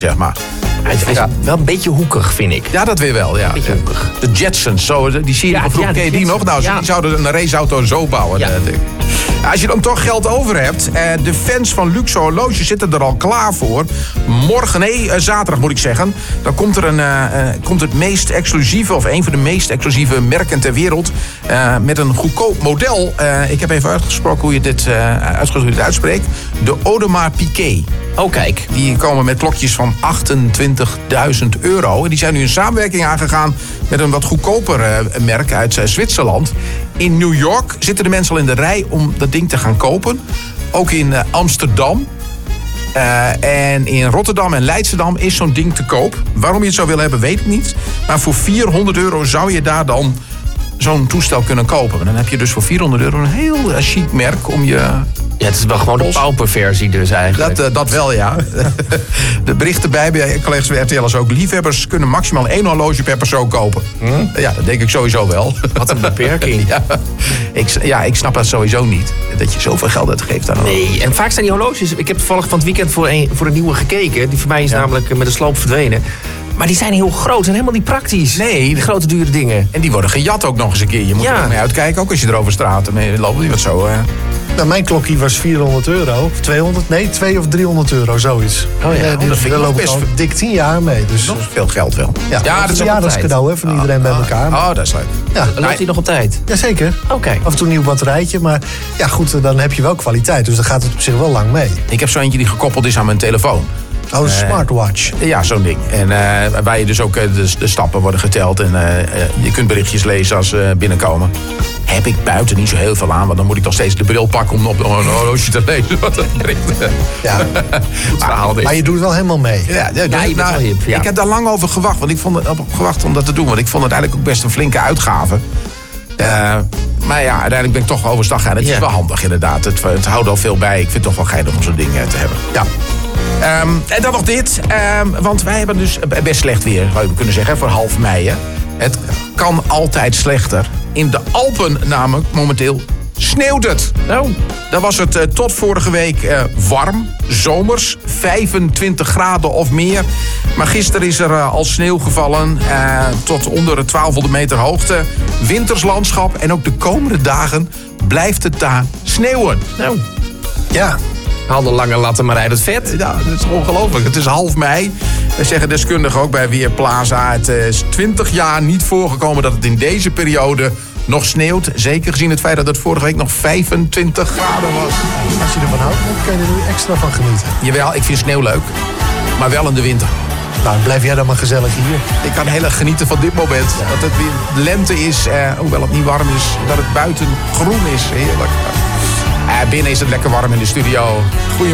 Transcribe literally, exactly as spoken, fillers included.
zeg maar. Hij is Ja. wel een beetje hoekig, vind ik. Ja, dat weer wel, ja. Beetje hoekig. De Jetsons, zo, die serie Ja, van vroeger, ja, de ken je die nog? Jetsons, Nou, ja. die zouden een raceauto zo bouwen. Ja. eh, denk ik. Als je dan toch geld over hebt, eh, de fans van luxe horloges zitten er al klaar voor. Morgen, nee, eh, zaterdag moet ik zeggen, dan komt er een, eh, eh, komt het meest exclusieve, of een van de meest exclusieve merken ter wereld, eh, met een goedkoop model. Eh, ik heb even uitgesproken hoe je dit, uh, uitgesproken hoe je dit uitspreekt. De Audemars Piguet. Oh, kijk. Die komen met klokjes van achtentwintigduizend euro. En die zijn nu een samenwerking aangegaan met een wat goedkoper uh, merk uit uh, Zwitserland. In New York zitten de mensen al in de rij om dat ding te gaan kopen. Ook in uh, Amsterdam. Uh, en in Rotterdam en Leidschendam is zo'n ding te koop. Waarom je het zou willen hebben, weet ik niet. Maar voor vierhonderd euro zou je daar dan zo'n toestel kunnen kopen. En dan heb je dus voor vierhonderd euro een heel uh, chic merk om je... Ja, het is wel gewoon de pauperversie dus eigenlijk. Dat, uh, dat wel, ja. De berichten bij bij collega's bij R T L is ook... liefhebbers kunnen maximaal één horloge per persoon kopen. Hm? Ja, dat denk ik sowieso wel. Wat een beperking. ja, ik, ja, ik snap dat sowieso niet. Dat je zoveel geld uitgeeft aan een Nee, horloge. en vaak zijn die horloges... Ik heb toevallig van het weekend voor een, voor een nieuwe gekeken. Die voor mij is Ja. namelijk met de sloop verdwenen. Maar die zijn heel groot en helemaal niet praktisch. Nee. Die grote dure dingen. En die worden gejat ook nog eens een keer. Je moet Ja. er mee uitkijken, ook als je er over straat mee loopt. Die wordt zo... Uh... Nou, mijn klokje was vierhonderd euro. Of tweehonderd, nee, twee of driehonderd euro, zoiets. Oh ja, Eh, dat vind ik daar nog loop ik best al veel. dik tien jaar mee. Dus, Nog veel geld wel. ja, ja, dat dat is is een ook verjaardagscadeau hè, van iedereen bij elkaar. Oh, dat is leuk. Ja, Loopt hij nog op tijd? jazeker. Oké. Af en toe een nieuw batterijtje, maar ja goed, dan heb je wel kwaliteit. Dus dan gaat het op zich wel lang mee. Ik heb zo eentje die gekoppeld is aan mijn telefoon. Oh, een smartwatch. Ja, zo'n ding. En uh, waar je dus ook uh, de, de stappen worden geteld. En uh, uh, je kunt berichtjes lezen als ze uh, binnenkomen. Heb ik buiten niet zo heel veel aan. Want dan moet ik toch steeds de bril pakken om op een horloge te lezen. Wat dat bericht. Ja. Goed verhaal dit. Maar je doet wel helemaal mee. Ja, ja, Ja, je bent nou, wel hip, ja. Ik heb daar lang over gewacht. Want ik vond het, op gewacht om dat te doen. Want ik vond het eigenlijk ook best een flinke uitgave. Uh, maar ja, uiteindelijk ben ik toch overstag gegaan. Het Ja. is wel handig inderdaad. Het, het houdt al veel bij. Ik vind het toch wel geinig om zo'n ding uh, te hebben. Ja. Um, en dan nog dit. Um, want wij hebben dus best slecht weer, zou je kunnen zeggen, voor half mei. Hè. Het kan altijd slechter. In de Alpen namelijk momenteel sneeuwt het. Nou, Dan was het uh, tot vorige week uh, warm, zomers, vijfentwintig graden of meer. Maar gisteren is er uh, al sneeuw gevallen uh, tot onder de twaalfhonderd meter hoogte. Winterslandschap en ook de komende dagen blijft het daar sneeuwen. nou. Ja. Haal de lange latten maar uit het vet. Ja, dat is ongelooflijk. Het is half mei. We zeggen deskundigen ook bij Weerplaza. Het is twintig jaar niet voorgekomen dat het in deze periode nog sneeuwt. Zeker gezien het feit dat het vorige week nog vijfentwintig graden was. Als je ervan houdt, dan kan je er nu extra van genieten. Jawel, ik vind sneeuw leuk. Maar wel in de winter. Nou, blijf jij dan maar gezellig hier. Ik kan heel erg genieten van dit moment. Dat het weer lente is, eh, hoewel het niet warm is. Dat het buiten groen is. Heerlijk. Eh, binnen is het lekker warm in de studio. Goeie